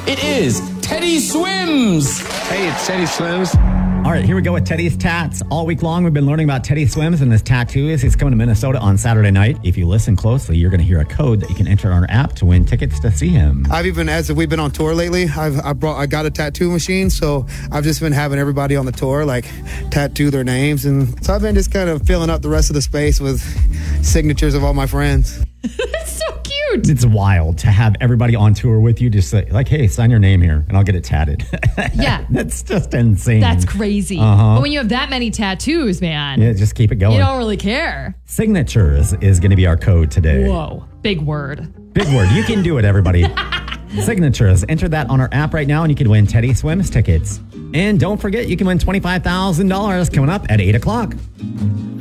It is Teddy Swims. Hey, it's Teddy Swims. All right, here we go with Teddy's Tats. All week long, we've been learning about Teddy Swims and his tattoos. He's coming to Minnesota on Saturday night. If you listen closely, you're going to hear a code that you can enter on our app to win tickets to see him. As we've been on tour lately, I got a tattoo machine, so I've just been having everybody on the tour like tattoo their names, and so I've been just kind of filling up the rest of the space with signatures of all my friends. That's so cute. It's wild to have everybody on tour with you. Just like, hey, sign your name here, and I'll get it tatted. Yeah. That's just insane. That's crazy. Uh-huh. But when you have that many tattoos, man, Yeah, just keep it going. you don't really care. Signatures is going to be our code today. Whoa. Big word. Big word. You can do it, everybody. Signatures. Enter that on our app right now, and you can win Teddy Swims tickets. And don't forget, you can win $25,000 coming up at 8 o'clock.